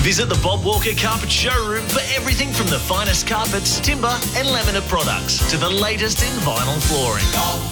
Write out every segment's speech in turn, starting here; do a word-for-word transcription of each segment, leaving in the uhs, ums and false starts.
Visit the Bob Walker Carpet Showroom for everything from the finest carpets, timber and laminate products to the latest in vinyl flooring.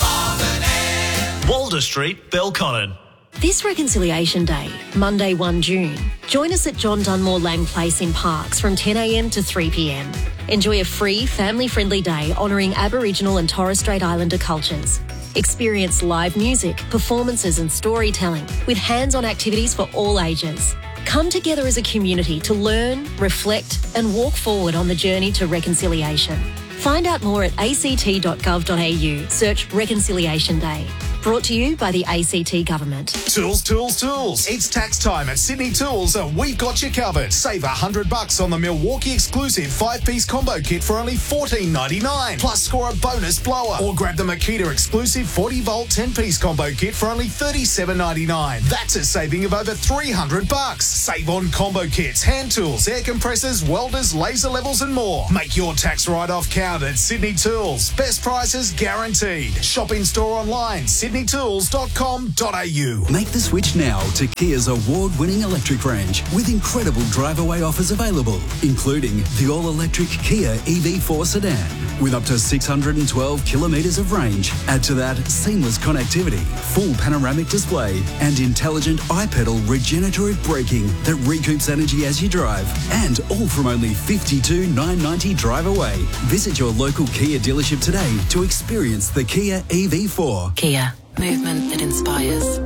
Walder Street, Belconnen. This Reconciliation Day, Monday the first of June, join us at John Dunmore Lang Place in Parks from ten a m to three p m. Enjoy a free, family-friendly day honouring Aboriginal and Torres Strait Islander cultures. Experience live music, performances and storytelling with hands-on activities for all ages. Come together as a community to learn, reflect and walk forward on the journey to reconciliation. Find out more at a c t dot gov dot a u. Search Reconciliation Day. Brought to you by the A C T Government. Tools, tools, tools. It's tax time at Sydney Tools and we've got you covered. Save one hundred bucks on the Milwaukee exclusive five-piece combo kit for only fourteen ninety-nine. Plus score a bonus blower. Or grab the Makita exclusive forty volt ten-piece combo kit for only thirty-seven ninety-nine. That's a saving of over three hundred bucks. Save on combo kits, hand tools, air compressors, welders, laser levels and more. Make your tax write-off count at Sydney Tools. Best prices guaranteed. Shop in store online, sydney tools dot com dot a u. Make the switch now to Kia's award-winning electric range with incredible drive-away offers available, including the all-electric Kia E V four sedan with up to six hundred twelve kilometres of range. Add to that seamless connectivity, full panoramic display and intelligent iPedal regenerative braking that recoups energy as you drive, and all from only fifty-two thousand nine hundred ninety drive away. Visit your local Kia dealership today to experience the Kia E V four. Kia. Movement that inspires.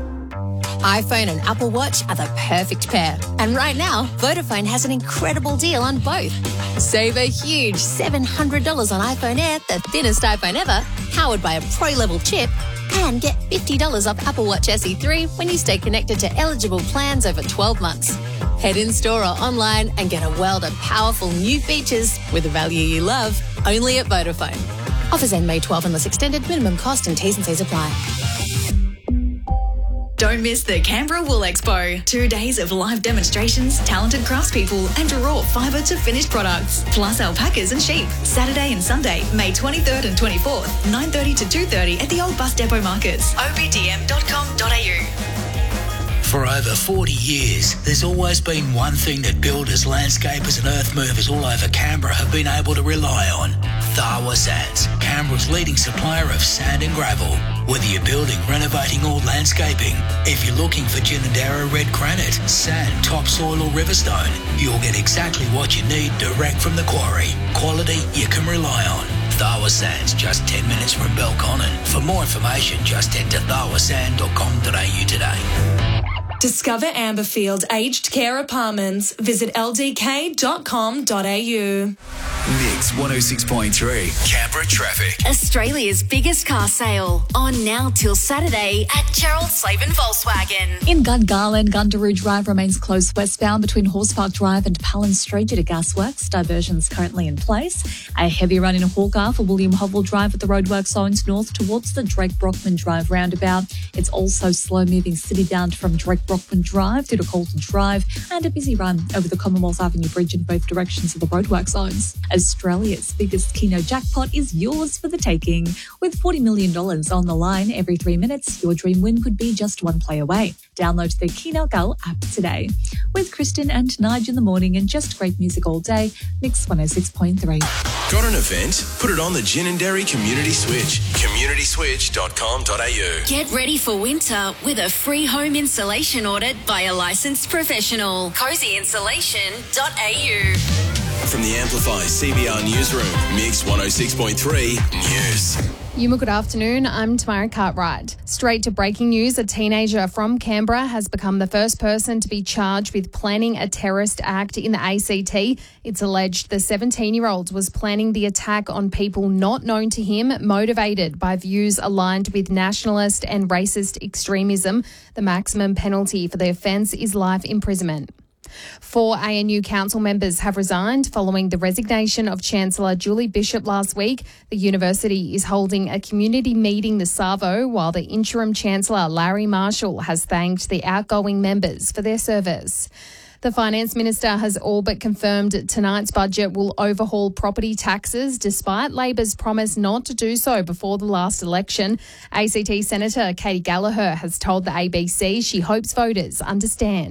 iPhone and Apple Watch are the perfect pair. And right now, Vodafone has an incredible deal on both. Save a huge seven hundred dollars on iPhone Air, the thinnest iPhone ever, powered by a pro-level chip, and get fifty dollars off Apple Watch S E three when you stay connected to eligible plans over twelve months. Head in store or online and get a world of powerful new features with the value you love, only at Vodafone. Offers end May twelfth unless extended. Minimum cost and T's and C's apply. Don't miss the Canberra Wool Expo. Two days of live demonstrations, talented craftspeople and raw fibre to finished products, plus alpacas and sheep. Saturday and Sunday, May twenty-third and twenty-fourth, nine thirty to two thirty at the Old Bus Depot Markets. o b d m dot com dot a u. For over forty years, there's always been one thing that builders, landscapers and earth movers all over Canberra have been able to rely on. Tharwa Sands, Canberra's leading supplier of sand and gravel. Whether you're building, renovating or landscaping, if you're looking for Ginninderra red granite, sand, topsoil or riverstone, you'll get exactly what you need direct from the quarry. Quality you can rely on. Tharwa Sands, just ten minutes from Belconnen. For more information, just head to tharwa sand dot com dot a u today. Discover Amberfield Aged Care Apartments. Visit l d k dot com dot a u. Mix one oh six point three, Canberra traffic. Australia's biggest car sale, on now till Saturday at Gerald Slavin Volkswagen. In Gungahlin, Gundaroo Drive remains closed westbound between Horse Park Drive and Palin Street due to gasworks. Diversions currently in place. A heavy run in Hawker for William Hovell Drive at the roadwork zones north towards the Drake Brockman Drive roundabout. It's also slow moving citybound from Drake Brockman Drive through to Colton Drive, and a busy run over the Commonwealth Avenue Bridge in both directions of the roadwork zones. Australia's biggest Keno jackpot is yours for the taking. With forty million dollars on the line every three minutes, your dream win could be just one play away. Download the Keno Gull app today. With Kristen and Nige in the morning and just great music all day, Mix one oh six point three. Got an event? Put it on the Ginninderra Community Switch. community switch dot com dot a u. Get ready for winter with a free home insulation audit by a licensed professional. cozy insulation dot a u. From the Amplify C B R Newsroom, Mix one oh six point three News. Yuma, good afternoon. I'm Tamara Cartwright. Straight to breaking news. A teenager from Canberra has become the first person to be charged with planning a terrorist act in the A C T. It's alleged the seventeen-year-old was planning the attack on people not known to him, motivated by views aligned with nationalist and racist extremism. The maximum penalty for the offence is life imprisonment. Four A N U council members have resigned following the resignation of Chancellor Julie Bishop last week. The university is holding a community meeting this Savo, while the interim Chancellor Larry Marshall has thanked the outgoing members for their service. The Finance Minister has all but confirmed tonight's budget will overhaul property taxes, despite Labor's promise not to do so before the last election. A C T Senator Katie Gallagher has told the A B C she hopes voters understand.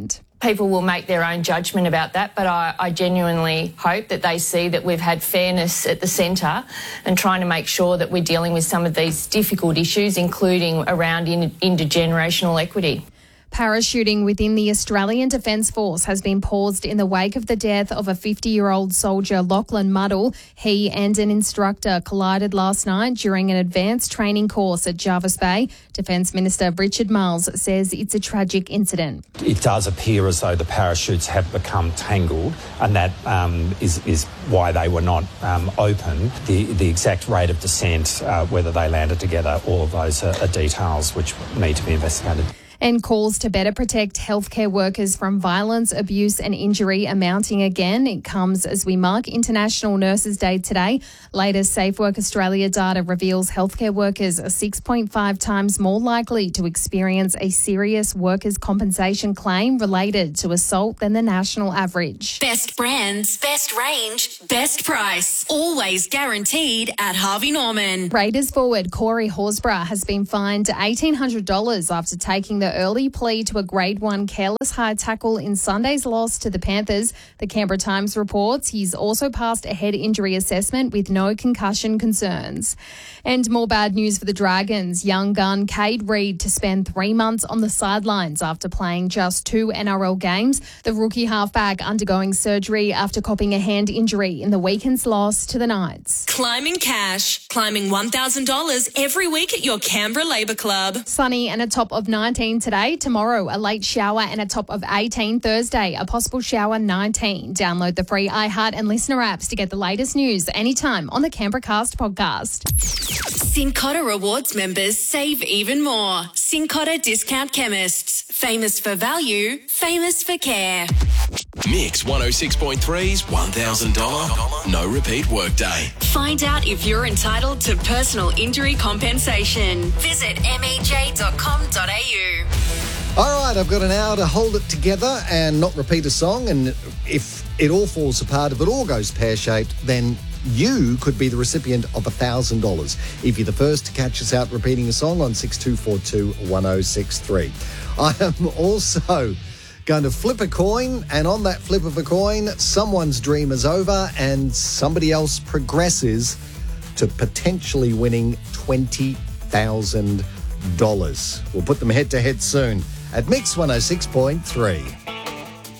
People will make their own judgment about that, but I, I genuinely hope that they see that we've had fairness at the centre and trying to make sure that we're dealing with some of these difficult issues, including around in, intergenerational equity. Parachuting within the Australian Defence Force has been paused in the wake of the death of a fifty-year-old soldier, Lachlan Muddle. He and an instructor collided last night during an advanced training course at Jervis Bay. Defence Minister Richard Marles says it's a tragic incident. It does appear as though the parachutes have become tangled, and that um, is, is why they were not um, open. The, the exact rate of descent, uh, whether they landed together, all of those are, are details which need to be investigated. And calls to better protect healthcare workers from violence, abuse and injury are mounting again. It comes as we mark International Nurses Day today. Latest Safe Work Australia data reveals healthcare workers are six point five times more likely to experience a serious workers' compensation claim related to assault than the national average. Best brands, best range, best price. Always guaranteed at Harvey Norman. Raiders forward Corey Horsburgh has been fined eighteen hundred dollars after taking the early plea to a Grade one careless high tackle in Sunday's loss to the Panthers. The Canberra Times reports he's also passed a head injury assessment with no concussion concerns. And more bad news for the Dragons. Young gun Cade Reed to spend three months on the sidelines after playing just two N R L games. The rookie halfback undergoing surgery after copping a hand injury in the weekend's loss to the Knights. Climbing cash, climbing one thousand dollars every week at your Canberra Labour Club. Sunny and a top of nineteen today. Tomorrow, a late shower and a top of eighteen. Thursday, a possible shower nineteen. Download the free iHeart and Listener apps to get the latest news anytime on the Canberra Cast podcast. Cincotta Rewards members save even more. Cincotta Discount Chemists. Famous for value, famous for care. Mix one oh six point three's one thousand dollars no repeat workday. Find out if you're entitled to personal injury compensation. Visit m e j dot com dot a u. All right, I've got an hour to hold it together and not repeat a song. And if it all falls apart, if it all goes pear-shaped, then you could be the recipient of one thousand dollars if you're the first to catch us out repeating a song on six two four two one oh six three. I am also going to flip a coin, and on that flip of a coin, someone's dream is over and somebody else progresses to potentially winning twenty thousand dollars. We'll put them head-to-head soon at Mix one oh six point three.